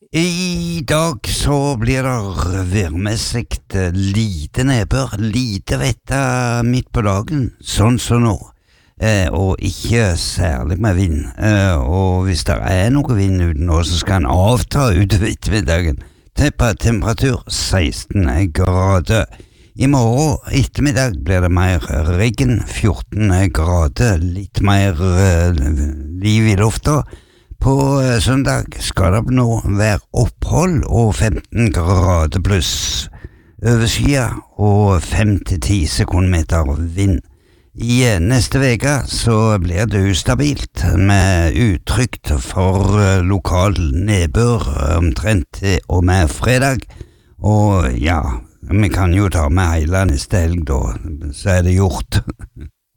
I dag så blir det værmessig lite nedbør, lite vette midt på dagen, sånn som nå. Og ikke særlig med vind. Og hvis det er noe vind ute nå, så skal den avta utover ettermiddagen. Temperatur 16 grader. I morgen ettermiddag blir det mer regn, 14 grader, litt mer liv i lufta. På søndag skal det nå være opphold og 15 grader pluss overskya og 5-10 sekundmeter vind. I neste veke så blir det ustabilt med utrygt for lokal nedbør omtrent og med fredag. Og ja, vi kan jo ta med hele neste helg da, så er det gjort.